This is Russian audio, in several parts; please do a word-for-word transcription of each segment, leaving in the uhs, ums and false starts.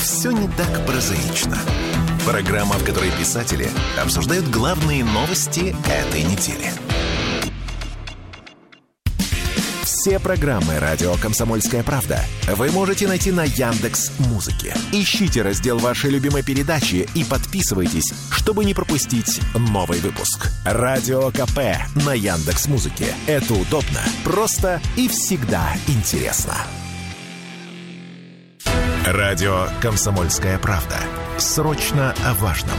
все не так прозаично. Программа, в которой писатели обсуждают главные новости этой недели. Все программы «Радио Комсомольская правда» вы можете найти на Яндекс.Музыке. Ищите раздел вашей любимой передачи и подписывайтесь, чтобы не пропустить новый выпуск. Радио КП на Яндекс.Музыке. Это удобно, просто и всегда интересно. Радио «Комсомольская правда». Срочно о важном.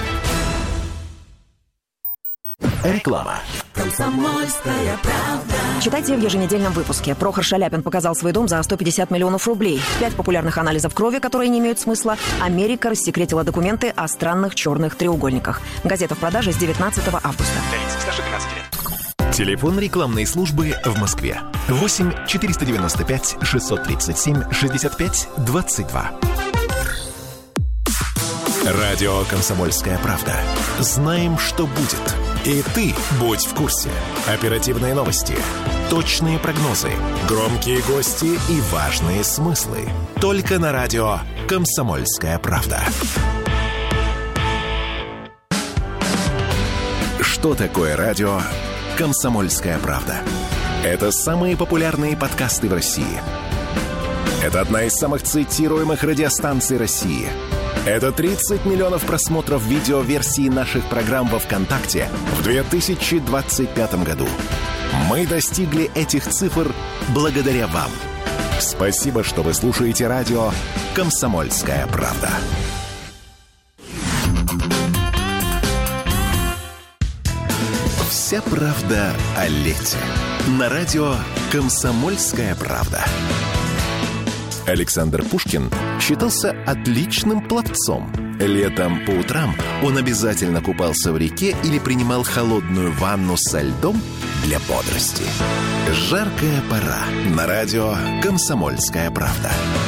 Реклама. «Комсомольская правда». Читайте в еженедельном выпуске. Прохор Шаляпин показал свой дом за сто пятьдесят миллионов рублей. Пять популярных анализов крови, которые не имеют смысла. Америка рассекретила документы о странных черных треугольниках. Газета в продаже с девятнадцатого августа. Телефон рекламной службы в Москве. восемь четыреста девяносто пять шестьсот тридцать семь шестьдесят пять двадцать два. Радио «Комсомольская правда». Знаем, что будет. И ты будь в курсе. Оперативные новости, точные прогнозы, громкие гости и важные смыслы. Только на радио «Комсомольская правда». Что такое радио «Комсомольская правда»? Это самые популярные подкасты в России. Это одна из самых цитируемых радиостанций России. Это тридцать миллионов просмотров видеоверсии наших программ во ВКонтакте в две тысячи двадцать пятом году. Мы достигли этих цифр благодаря вам. Спасибо, что вы слушаете радио «Комсомольская правда». Вся правда о лете. На радио «Комсомольская правда». Александр Пушкин считался отличным пловцом. Летом по утрам он обязательно купался в реке или принимал холодную ванну со льдом для бодрости. Жаркая пора. На радио «Комсомольская правда».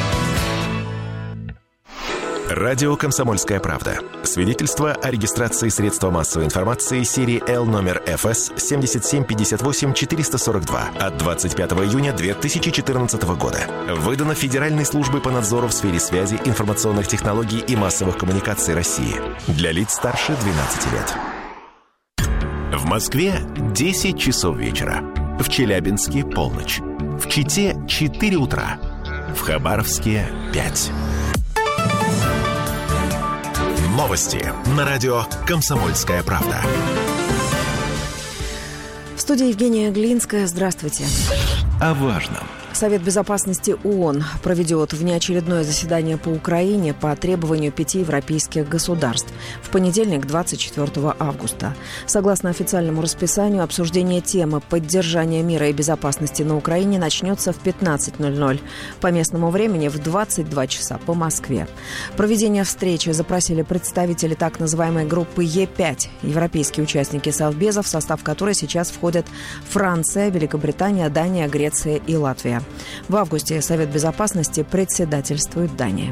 Радио «Комсомольская правда». Свидетельство о регистрации средства массовой информации серии Л номер эф эс семь семь пять восемь четыре сорок два от двадцать пятого июня две тысячи четырнадцатого года. Выдано Федеральной службой по надзору в сфере связи, информационных технологий и массовых коммуникаций России. Для лиц старше двенадцати лет. В Москве десять часов вечера. В Челябинске полночь. В Чите четыре утра. В Хабаровске пять. Новости на радио «Комсомольская правда». В студии Евгения Глинская. Здравствуйте. О важном. Совет Безопасности ООН проведет внеочередное заседание по Украине по требованию пяти европейских государств в понедельник, двадцать четвёртого августа. Согласно официальному расписанию, обсуждение темы поддержания мира и безопасности на Украине начнется в пятнадцать ноль ноль по местному времени, в двадцать два часа по Москве. Проведение встречи запросили представители так называемой группы Е пять, европейские участники Совбеза, в состав которой сейчас входят Франция, Великобритания, Дания, Греция и Латвия. В августе Совет Безопасности председательствует Дания.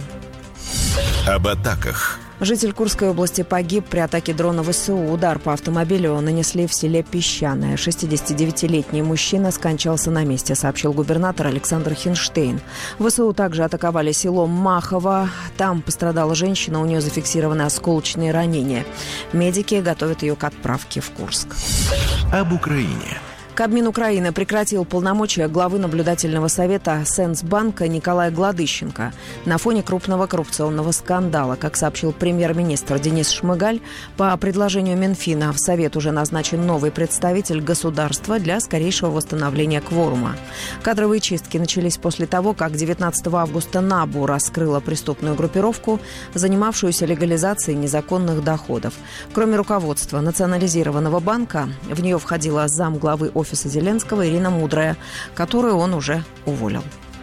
Об атаках. Житель Курской области погиб при атаке дрона ВСУ. Удар по автомобилю нанесли в селе Песчаное. шестидесятидевятилетний мужчина скончался на месте, сообщил губернатор Александр Хинштейн. ВСУ также атаковали село Махово. Там пострадала женщина, у нее зафиксированы осколочные ранения. Медики готовят ее к отправке в Курск. Об Украине. Кабмин Украины прекратил полномочия главы наблюдательного совета Сенсбанка Николая Гладыщенко на фоне крупного коррупционного скандала. Как сообщил премьер-министр Денис Шмыгаль, по предложению Минфина в совет уже назначен новый представитель государства для скорейшего восстановления кворума. Кадровые чистки начались после того, как девятнадцатого августа НАБУ раскрыла преступную группировку, занимавшуюся легализацией незаконных доходов. Кроме руководства национализированного банка, в нее входила замглавы офиса Зеленского Ирина Мудрая, которую он уже уволил.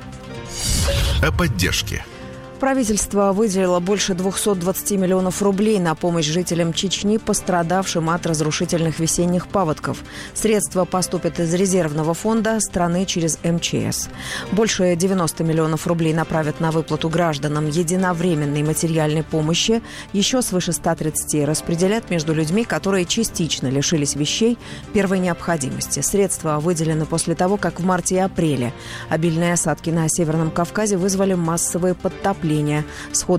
О поддержке. Правительство выделило больше двухсот двадцати миллионов рублей на помощь жителям Чечни, пострадавшим от разрушительных весенних паводков. Средства поступят из резервного фонда страны через эм че эс. Больше девяноста миллионов рублей направят на выплату гражданам единовременной материальной помощи. Еще свыше ста тридцати распределят между людьми, которые частично лишились вещей первой необходимости. Средства выделены после того, как в марте и апреле обильные осадки на Северном Кавказе вызвали массовые подтопления. Сход